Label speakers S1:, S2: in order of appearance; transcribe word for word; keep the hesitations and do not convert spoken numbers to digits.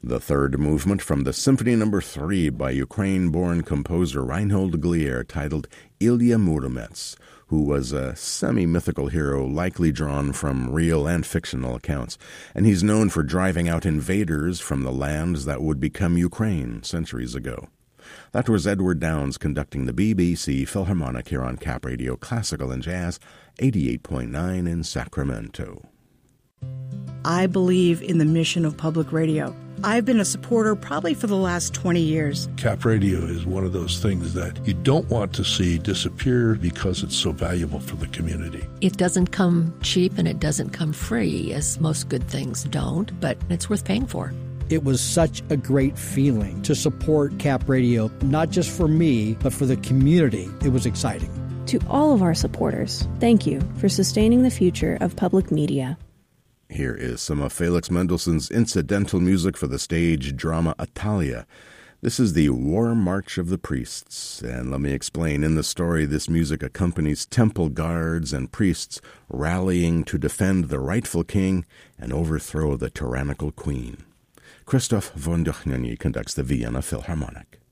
S1: The third movement from the Symphony Number three by Ukraine-born composer Reinhold Glier, titled Ilya Muromets, who was a semi-mythical hero likely drawn from real and fictional accounts, and he's known for driving out invaders from the lands that would become Ukraine centuries ago. That was Edward Downes conducting the B B C Philharmonic here on Cap Radio Classical and Jazz, eighty-eight point nine in Sacramento.
S2: I believe in the mission of public radio. I've been a supporter probably for the last twenty years.
S3: Cap Radio is one of those things that you don't want to see disappear because it's so valuable for the community.
S4: It doesn't come cheap and it doesn't come free, as most good things don't, but it's worth paying for.
S5: It was such a great feeling to support Cap Radio, not just for me, but for the community. It was exciting.
S6: To all of our supporters, thank you for sustaining the future of public media.
S1: Here is some of Felix Mendelssohn's incidental music for the stage drama Atalia. This is the War March of the Priests, and let me explain. In the story, this music accompanies temple guards and priests rallying to defend the rightful king and overthrow the tyrannical queen. Christoph von Dohnanyi conducts the Vienna Philharmonic.